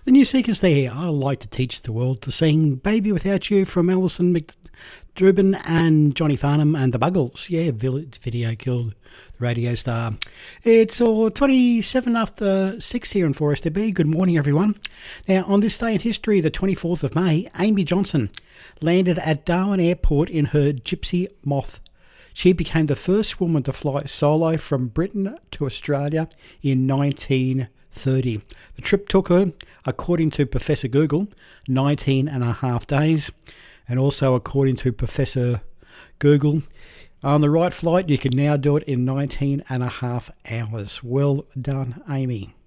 The new Seekers there. I like to teach the world to sing Baby Without You from Alison McDrubin and Johnny Farnham and the Buggles. Yeah, video killed the radio star. It's 27 after 6 here in 4STB. Good morning, everyone. Now, on this day in history, the 24th of May, Amy Johnson landed at Darwin Airport in her Gypsy Moth. She became the first woman to fly solo from Britain to Australia in 1930. The trip took her, according to Professor Google, 19 and a half days. And also, according to Professor Google, on the right flight, you can now do it in 19 and a half hours. Well done, Amy.